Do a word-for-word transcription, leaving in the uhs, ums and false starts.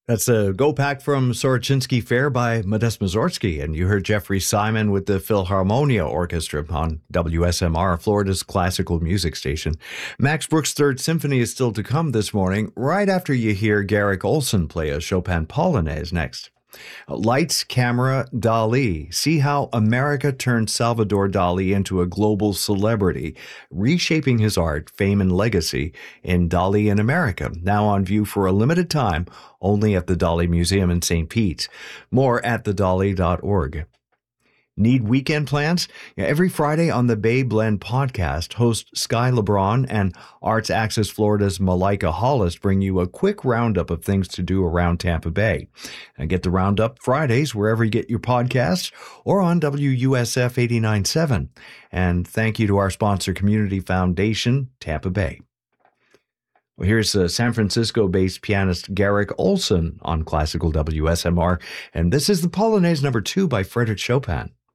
That's a Go Pack from Sorochinsky Fair by Modest Mussorgsky. And you heard Jeffrey Simon with the Philharmonia Orchestra on W S M R, Florida's classical music station. Max Bruch's Third Symphony is still to come this morning, right after you hear Garrick Olson play a Chopin Polonaise next. Lights, Camera, Dali. See how America turned Salvador Dali into a global celebrity, reshaping his art, fame, and legacy in Dali in America. Now on view for a limited time, only at the Dali Museum in Saint Pete. More at the dali dot org. Need weekend plans? Every Friday on the Bay Blend podcast, host Sky LeBron and Arts Access Florida's Malika Hollis bring you a quick roundup of things to do around Tampa Bay. And get the roundup Fridays wherever you get your podcasts or on W U S F eighty-nine point seven. And thank you to our sponsor, Community Foundation, Tampa Bay. Well, here's uh, San Francisco-based pianist Garrick Olson on Classical W S M R, and this is the Polonaise number two by Frédéric Chopin.